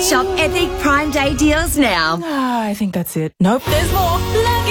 Shop Epic Prime Day deals now. I think that's it. Nope, there's more.